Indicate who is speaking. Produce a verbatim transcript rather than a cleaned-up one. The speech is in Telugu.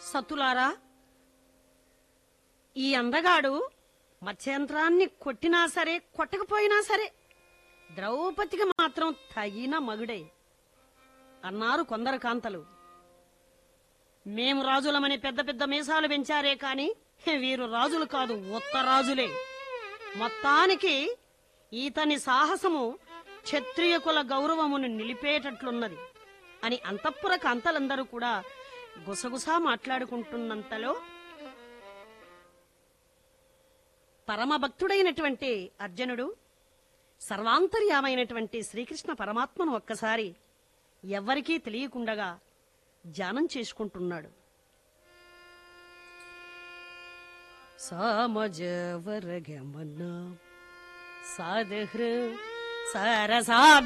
Speaker 1: సతులారా, ఈ అందగాడు మత్స్యంత్రాన్ని కొట్టినా సరే కొట్టకపోయినా సరే ద్రౌపదికి మాత్రం తగిన మగుడే అన్నారు కొందరు కాంతలు. మేము రాజులమని పెద్ద పెద్ద మీసాలు పెంచారే కాని వీరు రాజులు కాదు, ఉత్తరాజులే. మొత్తానికి ఈతని సాహసము క్షత్రియ కుల గౌరవమును నిలిపేటట్లున్నది అని అంతఃపుర కాంతలందరూ కూడా గుసగుసా మాట్లాడుకుంటున్నంతలో పరమభక్తుడైనటువంటి అర్జునుడు సర్వాంతర్యామైనటువంటి శ్రీకృష్ణ పరమాత్మను ఒక్కసారి ఎవ్వరికీ తెలియకుండగా ధ్యానం చేసుకుంటున్నాడు. సామజవరగమన సాదహృ సరసా